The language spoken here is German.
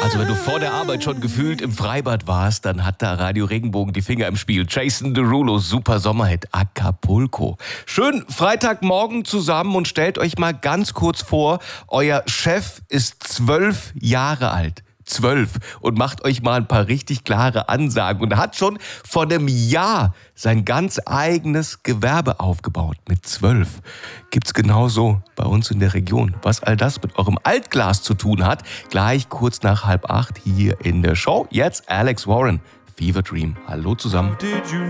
Also wenn du vor der Arbeit schon gefühlt im Freibad warst, dann hat da Radio Regenbogen die Finger im Spiel. Jason Derulo, super Sommerhit, Acapulco. Schön Freitagmorgen zusammen und stellt euch mal ganz kurz vor, euer Chef ist 12 Jahre alt. 12 und macht euch mal ein paar richtig klare Ansagen und hat schon vor einem Jahr sein ganz eigenes Gewerbe aufgebaut. Mit 12 gibt's genauso bei uns in der Region. Was all das mit eurem Altglas zu tun hat, gleich kurz nach 7:30 hier in der Show. Jetzt Alex Warren, Fever Dream. Hallo zusammen.